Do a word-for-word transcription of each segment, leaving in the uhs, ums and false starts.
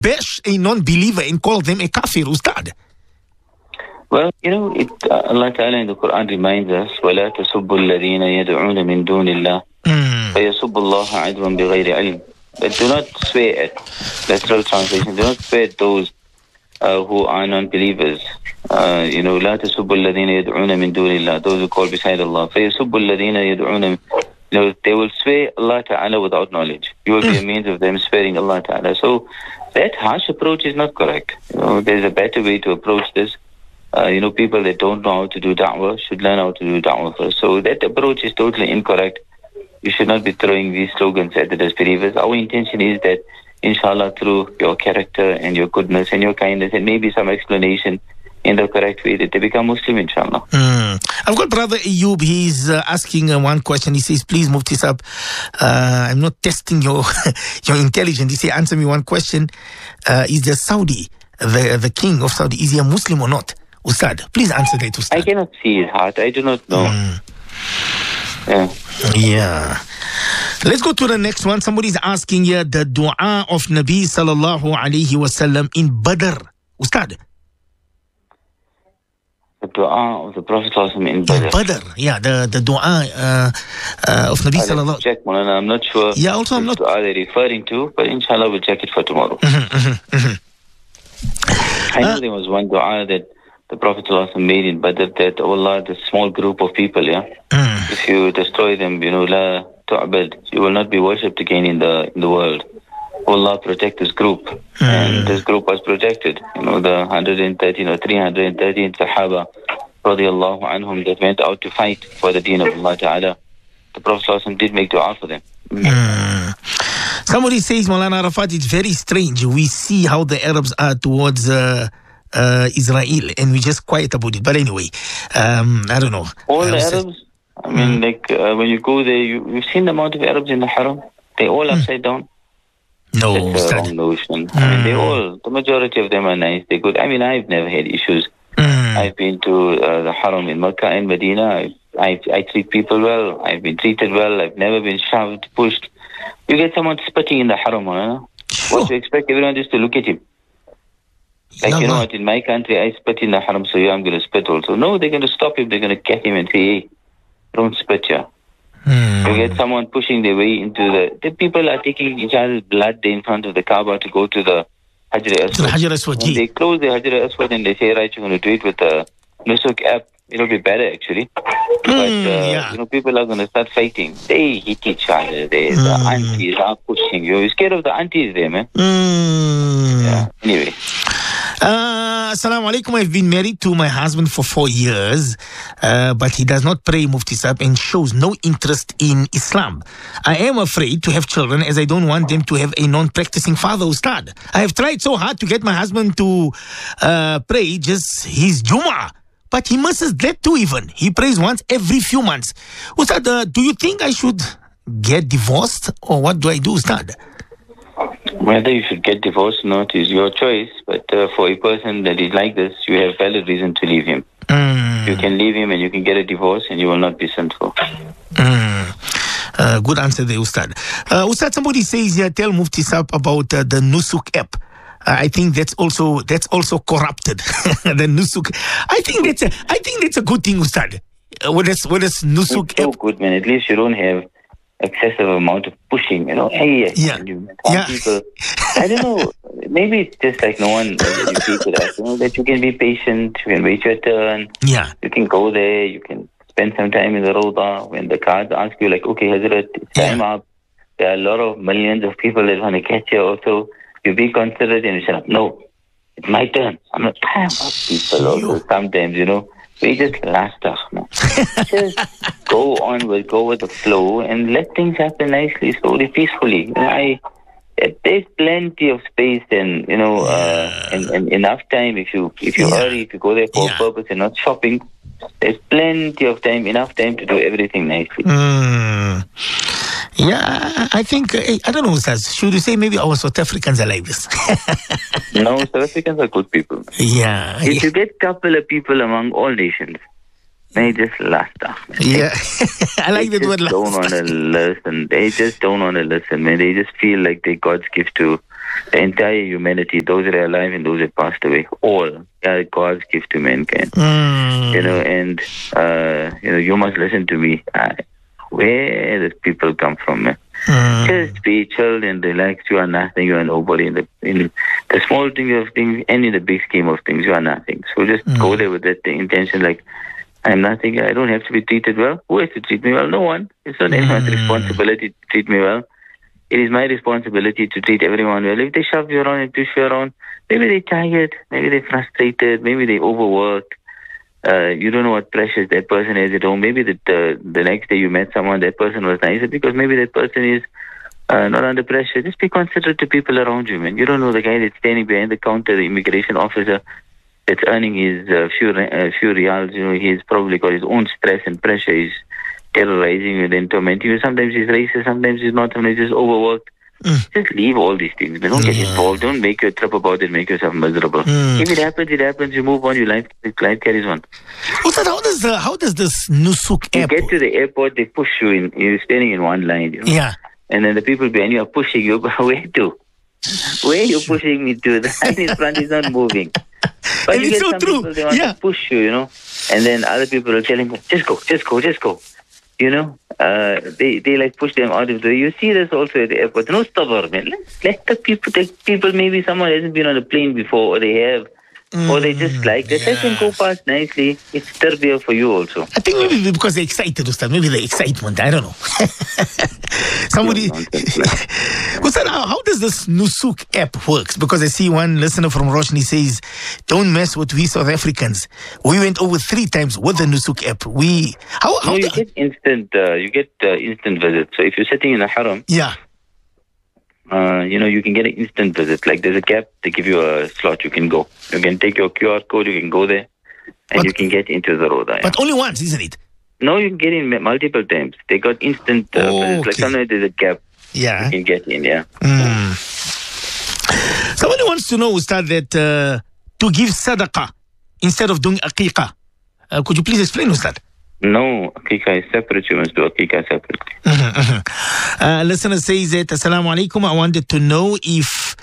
bash a non-believer and call them a kafir, Ustad? Well, you know, it, uh, Allah Ta'ala in the Quran reminds us, وَلَا تَسُبُّوا الَّذِينَ يَدْعُونَ مِن دُونِ اللَّهِ فَيَسُبُّوا اللَّهَ عَدْوًا بِغَيْرِ عِلْمٍ. But do not swear at, literal translation, do not swear at those uh, who are non-believers. Uh, you know, لَا تَسُبُّوا الَّذِينَ يَدْعُونَ مِن دُونِ اللَّهِ, those who call beside Allah. فَيَسُبُّوا الَّذِينَ يَدْعُونَ, you know, they will swear Allah Ta'ala without knowledge. You will be a means of them swearing Allah Ta'ala. So that harsh approach is not correct. You know, there's a better way to approach this. Uh, you know, people that don't know how to do da'wah should learn how to do da'wah first. So that approach is totally incorrect. You should not be throwing these slogans at the disbelievers. Our intention is that, inshallah, through your character and your goodness and your kindness and maybe some explanation in the correct way, that they become Muslim, inshallah. Mm. I've got Brother Ayub. He's uh, asking uh, one question. He says, please, Mufti Sahib, uh, I'm not testing your your intelligence. He says, answer me one question. Uh, is the Saudi, the, the king of Saudi, is he a Muslim or not? Ustad, please answer that, Ustad. I cannot see his heart. I do not know. Mm. Yeah. Yeah. Let's go to the next one. Somebody's asking here the dua of Nabi sallallahu alayhi wasallam in Badr. Ustad. The dua of the Prophet in Badr. In Badr, yeah, the, the dua uh, uh, of Nabi sallallahu. Check, Mulana. I'm not sure. Yeah, also I'm not. Dua they're referring to, but inshallah we'll check it for tomorrow. Mm-hmm, mm-hmm, mm-hmm. I know uh, there was one dua that the Prophet made in Badr, that, oh Allah, the small group of people, yeah, mm. if you destroy them, you know, la tu'bad, you will not be worshipped again in the in the world. Oh Allah, protect this group. Mm. And this group was protected. You know, the one hundred thirteen or three hundred thirteen Sahaba, radiallahu anhum, that went out to fight for the deen of Allah Ta'ala. The Prophet did make dua for them. Mm. Mm. Somebody says, Maulana Arafat, it's very strange. We see how the Arabs are towards uh, uh, Israel, and we just quiet about it. But anyway, um, I don't know. All I the Arabs, say, I mean, mm. like, uh, when you go there, you, you've seen the amount of Arabs in the Haram. They're all mm. upside down. No, that's the wrong notion. Mm. I mean, they all, the majority of them are nice. They're good. I mean, I've never had issues. Mm. I've been to uh, the Haram in Makkah and Medina. I, I, I treat people well. I've been treated well. I've never been shoved, pushed. You get someone spitting in the Haram, huh? Sure. What do you expect everyone just to look at him? Like, no, you know what, in my country, I spit in the Haram, so yeah, I'm going to spit also. No, they're going to stop him. They're going to get him and say, hey, don't spit here. Hmm. You get someone pushing their way into the... The people are taking each other's blood in front of the Kaaba to go to the Hajar Aswad. To the Hajar Aswad, When they close the Hajar Aswad and they say, right, you're going to do it with the Nusuk app, it'll be better, actually. Mm, but, uh, yeah. you know, people are going to start fighting. They hit each other. They, mm. The aunties are pushing you. You're scared of the aunties there, man. Mm. Yeah, anyway. Uh, Assalamu alaikum. I've been married to my husband for four years, uh, but he does not pray, Mufti Sahib, and shows no interest in Islam. I am afraid to have children as I don't want them to have a non-practicing father, Ustad. I have tried so hard to get my husband to uh, pray just his Jummah, but he misses that too even. He prays once every few months. Ustad, uh, do you think I should get divorced or what do I do, Ustad? Whether you should get divorced or not is your choice, but uh, for a person that is like this, you have valid reason to leave him. Mm. You can leave him and you can get a divorce and you will not be sinful. Mm. Uh, good answer there, Ustad. Uh, Ustad, somebody says here, tell Mufti Sahib about uh, the Nusuk app. Uh, I think that's also that's also corrupted. The Nusuk. I think that's a I think that's a good thing, Ustad. Uh, what is what is Nusuk it's so app? Good, man. At least you don't have excessive amount of pushing, you know. Hey, yeah, you, yeah. People, I don't know. Maybe it's just like no one educated us. You know that you can be patient. You can wait your turn. Yeah, you can go there. You can spend some time in the Rawda. When the cards ask you, like, okay, Hazrat, it's time yeah. up. There are a lot of millions of people that want to catch you. Also, you be considerate and you say, no, it's my turn. I'm not time up people. Also, sometimes, you know. We just last us, man. Just go on with, go with the flow and let things happen nicely, slowly, peacefully. You know, I, there's plenty of space and, you know, uh, and, and enough time if you, if you yeah. hurry, if you go there for yeah. a purpose and not shopping, there's plenty of time, enough time to do everything nicely. Mm. Yeah, I think, I don't know, should you say maybe our South Africans are like this? No, South Africans are good people. Yeah. If yeah. you get a couple of people among all nations, they just last up. Yeah, I like that word last. They don't want to listen. They just don't want to listen, man. They just feel like they're God's gift to the entire humanity, those that are alive and those that passed away, all are God's gift to mankind. Mm. You know, and uh, you know, you must listen to me. I, where does people come from, man? Mm. Just be chilled and relaxed. You are nothing. You are nobody. In the in the small things of things and in the big scheme of things, you are nothing. So just Mm. go there with that intention, like, I'm nothing. I don't have to be treated well. Who has to treat me well? No one. It's not anyone's Mm. responsibility to treat me well. It is my responsibility to treat everyone well. If they shove you around and push you around, maybe they're tired, maybe they're frustrated, maybe they're overworked. Uh, you don't know what pressures that person has at home. Maybe the, the, the next day you met someone, that person was nicer because maybe that person is uh, not under pressure. Just be considerate to people around you, man. You don't know the guy that's standing behind the counter, the immigration officer that's earning his uh, few, uh, few reals. You know, he's probably got his own stress and pressure. He's terrorizing you, then tormenting you. Sometimes he's racist, sometimes he's not, sometimes he's overworked. Mm. Just leave all these things. But don't yeah. get involved. Don't make your trip about it. Make yourself miserable. Mm. If it happens, it happens. You move on. Your life, life carries on. Ustad, how does the, how does this Nusuk you app? You get to the airport, they push you in. You're standing in one line. You know? Yeah. And then the people behind you are pushing you. Where to? Where are you pushing me to? The line in front is not moving. But and you it's get so some true. people, they want yeah. to push you, you know. And then other people are telling them, just go, just go, just go. You know, uh, they, they like push them out of the way. You see this also at the airport. No stubborn, man. Let, let the people, the people, maybe someone hasn't been on a plane before, or they have, mm, or they just like that. Yeah. Let them go past nicely. It's tarbiyah for you also. I think maybe because they're excited, Ustad. Maybe the excitement. I don't know. Somebody. Ustad, how, how does this Nusuk app works? Because I see one listener from Roshni says, don't mess with we South Africans. We went over three times with the Nusuk app. We how, how no, you the, get instant. Uh, you get uh, instant visits. So if you're sitting in the haram, yeah, uh, you know you can get an instant visit. Like there's a gap, they give you a slot. You can go. You can take your Q R code. You can go there, and but, you can get into the road. But only once, isn't it? No, you can get in multiple times. They got instant uh, oh, visits. Okay. Like sometimes there's a gap. Yeah, you can get in. Yeah. Mm. Somebody wants to know, Ustad, that uh, to give sadaqah instead of doing aqiqah. Uh, could you please explain, Ustad? No, aqiqah is separate. You must do aqiqah separately. Mm-hmm, mm-hmm. Uh, listener says that, Assalamu alaikum, I wanted to know if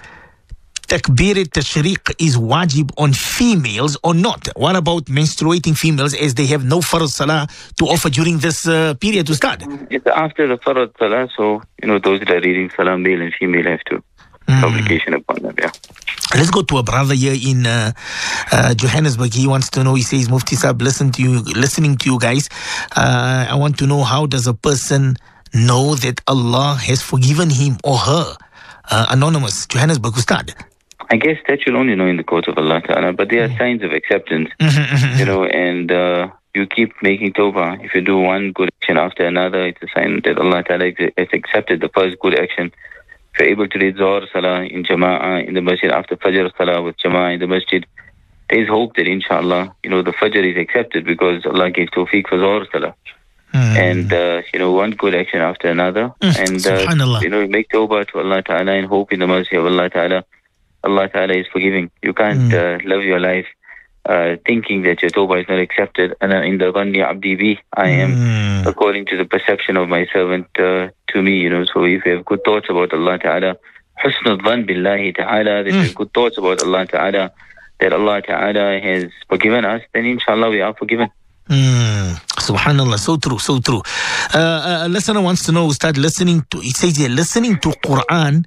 takbir tashriq is wajib on females or not. What about menstruating females, as they have no farz salah to offer during this uh, period, Ustad? It's after the farz salah, so, you know, those that are reading salah, male and female, have to. Mm. Obligation upon them, yeah. Let's go to a brother here in uh, uh, Johannesburg. He wants to know, he says, Mufti Sahib, listen to you, listening to you guys. Uh, I want to know, how does a person know that Allah has forgiven him or her? Uh, anonymous, Johannesburg, Ustad. I guess that you'll only know in the court of Allah Ta'ala, but there are mm. signs of acceptance, you know, and uh, you keep making tawbah. If you do one good action after another, it's a sign that Allah Ta'ala has accepted the first good action. If you're able to read Zohar Salah in Jama'ah in the masjid, after Fajr Salah with Jama'ah in the masjid, there is hope that inshallah, you know, the Fajr is accepted because Allah gave tawfiq for Zohar Salah. Mm. And, uh, you know, one good action after another. Mm. And, uh, you know, make tawbah to Allah Ta'ala and hope in the mercy of Allah Ta'ala. Allah Ta'ala is forgiving. You can't mm. uh, live your life uh, thinking that your tawbah is not accepted. And in the Ghanni Abdi bi, I am mm. according to the perception of my servant uh, to me, you know. So if you have good thoughts about Allah Ta'ala, husnul dhan billahi Ta'ala, that mm. you have good thoughts about Allah Ta'ala, that Allah Ta'ala has forgiven us, then inshallah we are forgiven. Mm. Subhanallah, so true, so true. Uh, a listener wants to know, start listening to, it says here, listening to Quran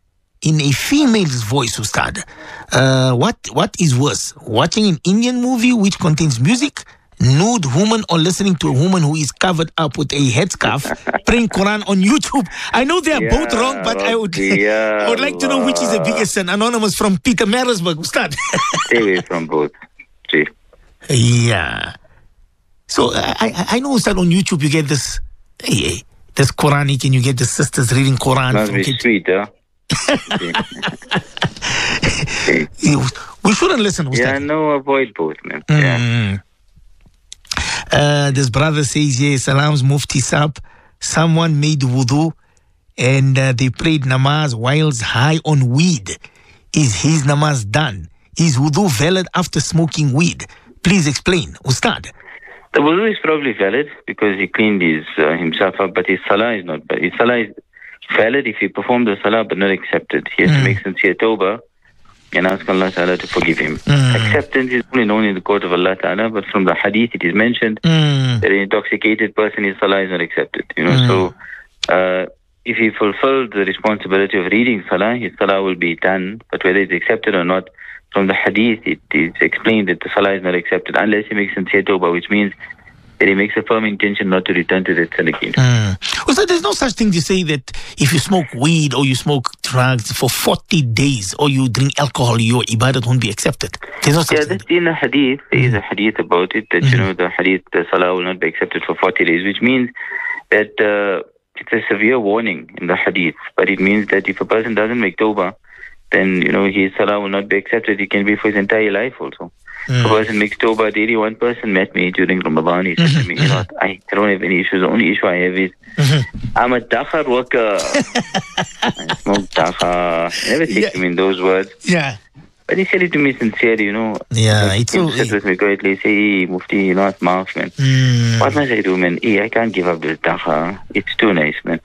in a female's voice, Ustad. Uh, what what is worse? Watching an Indian movie which contains music, nude woman, or listening to a woman who is covered up with a headscarf praying Quran on YouTube? I know they are yeah, both wrong, but I would yeah, I would like to know which is the biggest sin. Anonymous from Peter Marisburg, Ustad. Stay away from both. See. Yeah. So I I, I know, Ustad, on YouTube you get this hey, this Quranic, and you get the sisters reading Quran. Must be sweet, huh? We shouldn't listen. Yeah, no, avoid both, man. Mm. Yeah. Uh, this brother says, yeah, Salam's Mufti Sahib, someone made wudu and uh, they prayed namaz whilst high on weed. Is his namaz done? Is wudu valid after smoking weed? Please explain, Ustad. The wudu is probably valid because he cleaned his uh, himself up, but his salah is not valid. His salah is valid if he performed the salah but not accepted. He has mm. to make sincere tawbah and ask Allah Ta'ala to forgive him. Mm. Acceptance is only known in the court of Allah Ta'ala, but from the hadith it is mentioned mm. that an intoxicated person, his salah is not accepted. You know, mm. so uh, if he fulfilled the responsibility of reading salah, his salah will be done, but whether it's accepted or not, from the hadith it is explained that the salah is not accepted unless he makes sincere tawbah, which means that he makes a firm intention not to return to that sin again. Mm. Well, so there's no such thing to say that if you smoke weed or you smoke drugs for forty days or you drink alcohol, your ibadat won't be accepted. There's no such yeah, thing. that's in the hadith. There is a hadith about it that, mm-hmm. you know, the hadith, the salah will not be accepted for forty days, which means that uh, it's a severe warning in the hadith. But it means that if a person doesn't make tawbah, then, you know, his salah will not be accepted. It can be for his entire life also. Mm. If a person makes tawbah daily, one person met me during Ramadan. He said mm-hmm. to me, you know, I don't have any issues. The only issue I have is mm-hmm. I'm a dakhar worker. I smoke dakhar. Never said yeah. to me in those words. Yeah. But he said it to me sincerely, you know. Yeah, it's so... He said with me quietly, say, hey, Mufti, you know, it's marks, man. Mm. What must I do, man? Hey, I can't give up this dakhar. It's too nice, man.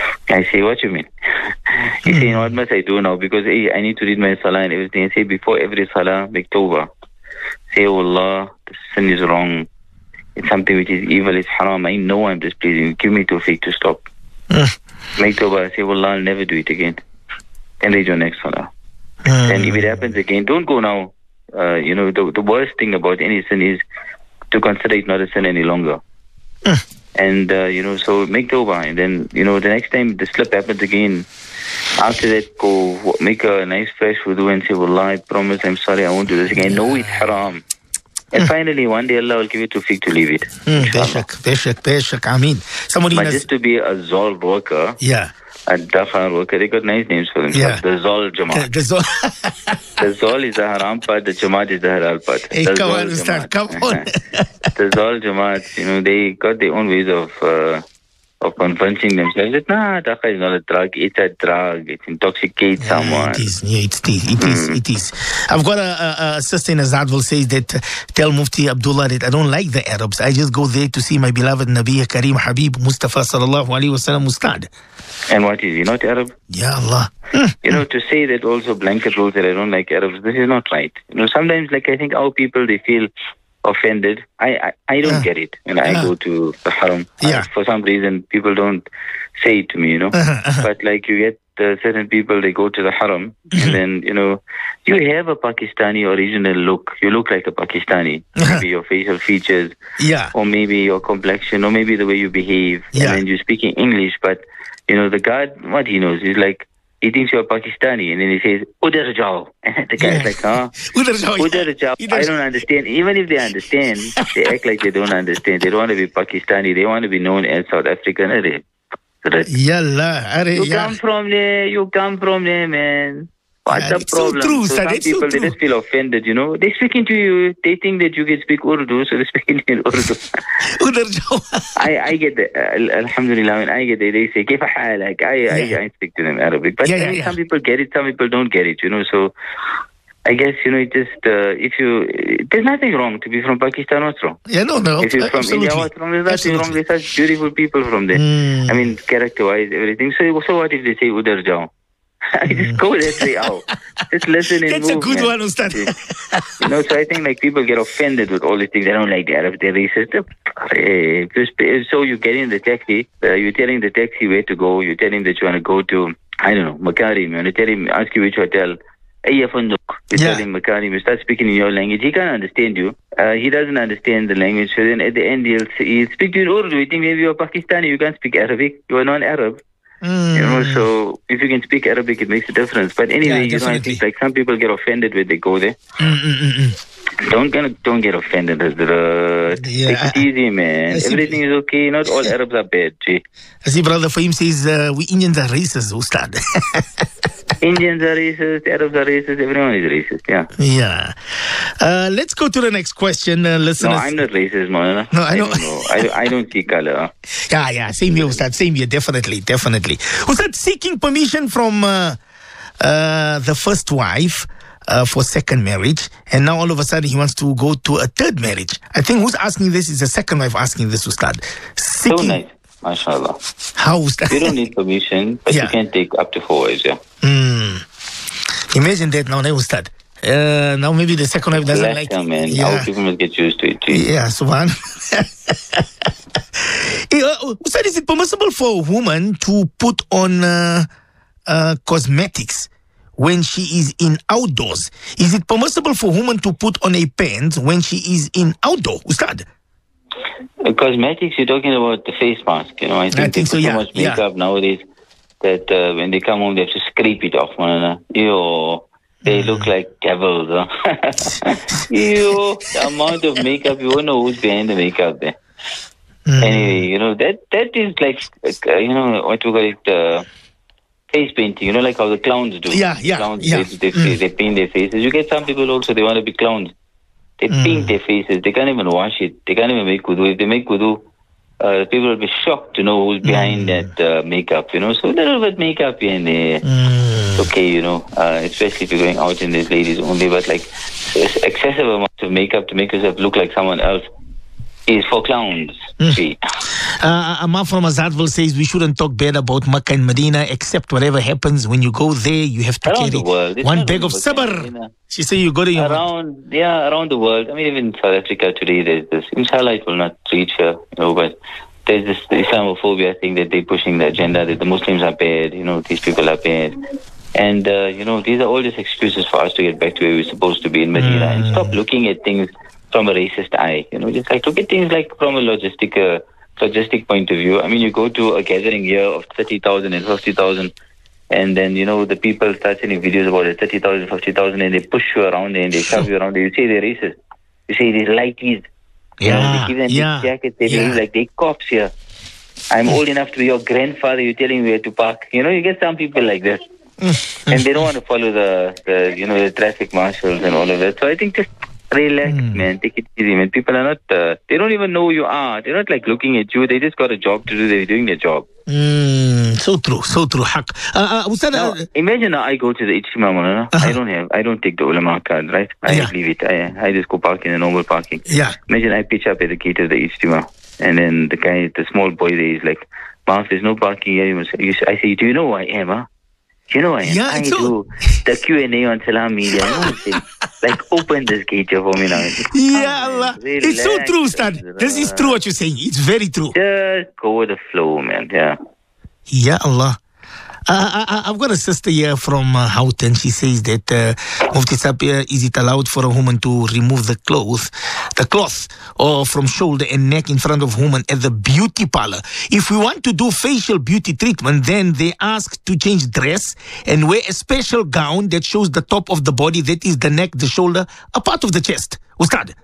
I say, what you mean? He mm. say, what must I do now? Because hey, I need to read my salah and everything. I say, before every salah, make tawbah. Say, oh Allah, the sin is wrong. It's something which is evil, it's haram. I know I'm displeasing. Give me tawfiq to stop. Mm. Make tawbah. Say, oh Allah, I'll never do it again. Then read your next salah. Mm. And if it happens again, don't go now. Uh, you know, the, the worst thing about any sin is to consider it not a sin any longer. Mm. And, uh, you know, so make tawbah. And then, you know, the next time the slip happens again, after that, go make a nice fresh wudu and say, Wallah, I promise, I'm sorry, I won't do this again. I know it's haram. And mm. finally, one day Allah will give you tawfiq to leave it. Mm, beshak, beshak, beshak, Ameen. Somebody but just to be a Zol worker, yeah. a Dakhar worker, they got nice names for themselves. Yeah. The Zol Jamaat. The Zol. The Zol is the haram part, the Jamaat is the halal part. Hey, the come Zol on, Ustad, come on. The Zol Jamaat, you know, they got their own ways of... Uh, of convincing themselves that, nah, dakhar is not a drug, it's a drug, it intoxicates yeah, someone. It is, yeah, it is, it is, mm. it is. I've got a, a, a sister in Azadville says that, uh, tell Mufti Abdullah that I don't like the Arabs. I just go there to see my beloved Nabi Kareem Habib Mustafa sallallahu alayhi wa sallam Ustad. And what is he, not Arab? Ya Allah. Mm. You know, to say that also blanket rules that I don't like Arabs, this is not right. You know, sometimes, like, I think our people, they feel offended. I, I, I don't uh, get it. When I uh, go to the haram, yeah. I, for some reason, people don't say it to me, you know. Uh-huh, uh-huh. But like you get uh, certain people, they go to the haram, mm-hmm. and then, you know, you have a Pakistani original look. You look like a Pakistani. Uh-huh. Maybe your facial features, yeah, or maybe your complexion, or maybe the way you behave. Yeah. And then you're speaking English, but, you know, the guard, what he knows is like, he thinks you're Pakistani, and then he says, Udar jao. And the guy's yeah. like, huh? Udar jao. Udar jao. I don't understand. Even if they understand, they act like they don't understand. They don't want to be Pakistani. They want to be known as South African. Yalla. You come from there. You come from there, man. What's yeah, the problem? So true, so some people, so they just feel offended, you know. They're speaking to you. They think that you can speak Urdu, so they're speaking in Urdu. I, I get that. Uh, Alhamdulillah, when I get that, they say, Kifa halak? I, yeah. I, I speak to them Arabic. But yeah, I mean, yeah, yeah. some people get it, some people don't get it, you know. So I guess, you know, it just, uh, if you, there's nothing wrong to be from Pakistan, what's wrong? Yeah, no, no. If you're from absolutely. India, what's wrong? There's nothing absolutely. wrong. There's such beautiful people from there. Mm. I mean, character-wise, everything. So, so what if they say, Udar jao? I just go that way out. Just listen and That's move. That's a good man. one, Ustad. You know, so I think like people get offended with all these things. They don't like the Arabs. They're racist. So you get in the taxi. Uh, you're telling the taxi where to go. You're telling that you want to go to, I don't know, Makarim. You want to tell him, ask you which hotel. You're yeah. telling Makarim. You start speaking in your language. He can't understand you. Uh, he doesn't understand the language. So then at the end, he'll, he'll speak to you in Urdu. You think maybe you're Pakistani. You can't speak Arabic. You're non-Arab. Mm. You know, so if you can speak Arabic, it makes a difference. But anyway, yeah, you know, I think like some people get offended when they go there. Mm-mm-mm. Don't get don't get offended. Uh, yeah, take it easy, man. Everything is okay. Not all Arabs are bad. Gee. I see, brother Fahim says uh, we Indians are racist, Ustad. Indians are racist, Arabs are racist, everyone is racist, yeah. Yeah. Uh, let's go to the next question, uh, listeners. No, I'm not racist, man. No, I, I don't know. I, I don't see color. Yeah, yeah, same here, Ustad, same here, definitely, definitely. Ustad, seeking permission from uh, uh, the first wife uh, for second marriage, and now all of a sudden he wants to go to a third marriage. I think who's asking this is the second wife asking this, Ustad. Seeking, so nice. mashallah. How was that? You don't need permission, but Yeah. you can take up to four wives, yeah. Mm. Imagine that now, never start. Uh, now maybe the second wife doesn't like Lifetime, man. Yeah. Our people must get used to it, too. Yeah, Subhan. uh, Ustad, is it permissible for a woman to put on uh, uh, cosmetics when she is in outdoors? Is it permissible for a woman to put on a pants when she is in outdoor, Ustad? Uh, cosmetics, you're talking about the face mask, you know. I think, I they think so, put yeah, so much yeah. makeup nowadays that uh, when they come home, they have to scrape it off one another. Ew, they look like devils. Huh? Ew, the amount of makeup, you won't know who's behind the makeup there. Mm. Anyway, you know, that that is like, uh, you know, what we call it, uh, face painting, you know, like how the clowns do. Yeah, yeah, Clowns, yeah. They, they, Mm. they paint their faces. You get some people also, they want to be clowns. They Mm. paint their faces. They can't even wash it. They can't even make wudu. If they make wudu, uh, people will be shocked to know who's behind Mm. that uh, makeup, you know. So a little bit makeup here and there. Mm. It's okay, you know, uh, especially if you're going out in these ladies only. But like excessive amount of makeup to make yourself look like someone else is for clowns. Mm. See. Uh, Amma from Azadville says we shouldn't talk bad about Makkah and Medina, except whatever happens when you go there, you have to Around carry the world. It's one not bag only of Makkah and sabr. Medina. She said you go to your Around, yeah, around the world. I mean, even in South Africa today, there's this. Inshallah, it will not reach here, you know, but there's this Islamophobia thing that they're pushing the agenda that the Muslims are bad, you know, these people are bad. And, uh, you know, these are all just excuses for us to get back to where we're supposed to be in Medina Mm. and stop looking at things from a racist eye. You know, just like look at things like from a logistic, uh, logistic point of view. I mean, you go to a gathering here of thirty thousand and fifty thousand, and then, you know, the people start sending videos about it, thirty thousand, fifty thousand, and they push you around there and they shove you around there. You say they're racist. You say they're lighties. You know, Yeah, they give them yeah, these jackets, they yeah. behave like they cops here. I'm old enough to be your grandfather, you're telling me where to park. You know, you get some people like this. And they don't want to follow the, the, you know, the traffic marshals and all of that. So I think just relax, Mm. man. Take it easy, man. People are not, uh, they don't even know who you are. They're not like looking at you. They just got a job to do. They're doing their job. Mm, so true, so true. Haq. Uh, uh, Ustad, Now, uh, imagine I go to the Ijtima, Maulana. Uh-huh. I don't have, I don't take the ulama card, right? I Yeah. leave it. I, I just go park in the normal parking. yeah. Imagine I pitch up at the gate of the Ijtima, and then the guy, the small boy there is like, Mom, there's no parking here. You must, you, I say, do you know who I am, huh? Do you know who I am? Yeah, I it's do. so- The Q and A on Salam Media. No one said, like, open this gate here for me now. Yeah, Allah. It's so Relax, true, Ustad. This is true what you're saying. It's very true. Just go with the flow, man. Yeah. Yeah, Allah. Uh, I, I, I've got a sister here from uh, Houghton. She says that uh, Mufti Sab, uh, is it allowed for a woman to remove the clothes, the cloth, or from shoulder and neck in front of woman at the beauty parlor? If we want to do facial beauty treatment, then they ask to change dress and wear a special gown that shows the top of the body, that is the neck, the shoulder, a part of the chest. Ustad.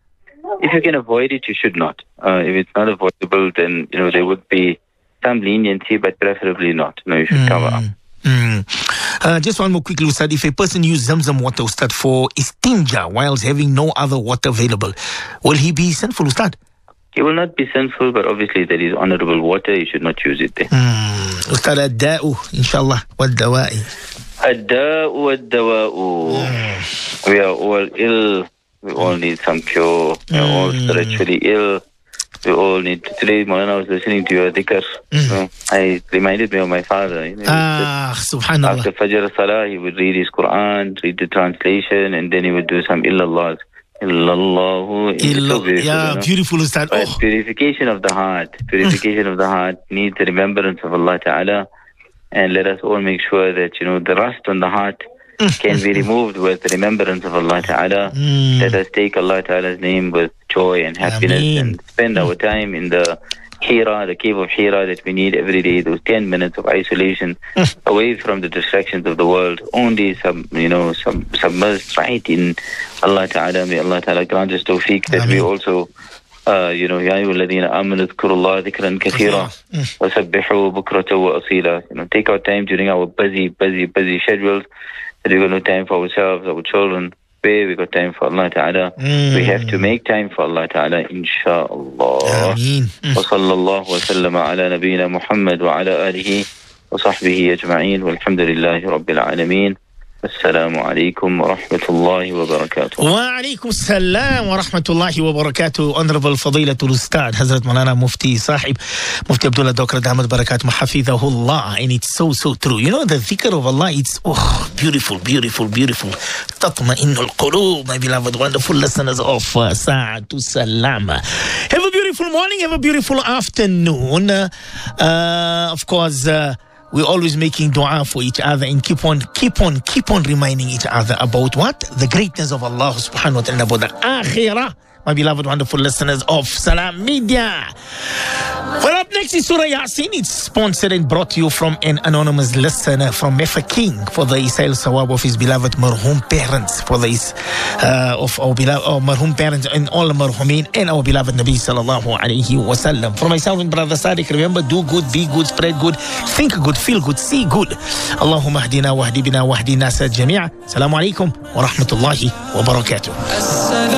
If you can avoid it, you should not. Uh, if it's not avoidable, then, you know, there would be some leniency, but preferably not. No, you should cover up. Mm. Uh, just one more quickly, Ustad. If a person uses Zamzam water, Ustad, for istinja whilst having no other water available, will he be sinful, Ustad? It will not be sinful, but obviously there is honorable water. You should not use it there. Mm. Ustad, ad-da'u, inshallah, wad-dawa'i. Ad-da'u wad-dawa'u. We are all ill. We all need some cure. We are all spiritually ill. We all need. Today, Maulana, I was listening to your dhikr. Mm. Uh, I reminded me of my father. You know, Ah, subhanallah. after Fajr Salah, he would read his Quran, read the translation, and then he would do some illallah. Illallahu. It's so Illa- beautiful, yeah, you know? beautiful, Ustad. But Oh. purification of the heart, purification of the heart needs the remembrance of Allah Ta'ala. And let us all make sure that, you know, the rust on the heart can be removed with the remembrance of Allah Ta'ala. Mm. Let us take Allah Ta'ala's name with joy and happiness Ameen. and spend our time in the Hira, the cave of Hira that we need every day, those ten minutes of isolation away from the distractions of the world, only some, you know, some submersed right in Allah Ta'ala. May Allah Ta'ala grant us tawfiq that we Ameen. also Uh, you know, يا أيها الذين آمنوا اذكروا الله ذكرا كثيرا وسبحوا بكرة وأصيلا. You know, take our time during our busy, busy, busy schedules. That we got no time for ourselves, our children. Where we got time for Allah Ta'ala. Mm. We have to make time for Allah Ta'ala, inshallah. Ameen. Mm. وصلى الله وسلم على نبينا محمد وعلى آله وصحبه أجمعين والحمد لله رب العالمين. Assalamu alaikum wa rahmatullahi wa barakatuh. Wa alaikum assalam wa rahmatullahi wa barakatuh. Honorable Fadilatul Ustad Hazrat Maulana Mufti Sahib Mufti Abdullah Doctor Ahmad Barakat Mahafidhahullah. And it's so so true. You know, the dhikr of Allah, it's oh beautiful, beautiful, beautiful. Tatma'innul qulub, my beloved wonderful listeners of uh, Sa'atu Salam. Have a beautiful morning, have a beautiful afternoon. Uh, uh, of course, uh, we're always making dua for each other and keep on, keep on, keep on reminding each other about what? The greatness of Allah subhanahu wa ta'ala, about the akhirah, my beloved wonderful listeners of Salam Media. Well, up next is Surah Yasin. It's sponsored and brought to you from an anonymous listener from Mefa King for the Isail Sawab of his beloved marhum parents, for the uh, of our beloved our marhum parents and all the marhumin and our beloved Nabi sallallahu alayhi wa sallam. For myself and brother Sadiq, remember, do good, be good, spread good, think good, feel good, see good. Allahumma hdina wa hdi bina wa hdi nasa jami'a. Assalamu alaikum wa rahmatullahi wa barakatuh.